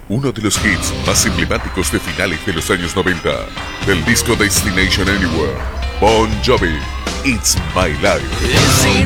uno de los hits más emblemáticos de finales de los años 90, del disco Destination Anywhere, Bon Jovi, It's My Life.